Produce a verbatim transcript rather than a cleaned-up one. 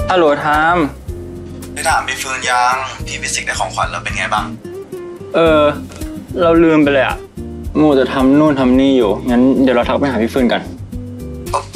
ฮัลโหลไทม์ได้ถามพี่ฟืนยังพี่ฟิสิกส์ได้ของขวัญแล้วเป็นไงบ้างเออเราลืมไปเลยอะมัวแต่ทำนู่นทำนี่อยู่งั้นเดี๋ยวเราทักไปหาพี่ฟืนกัน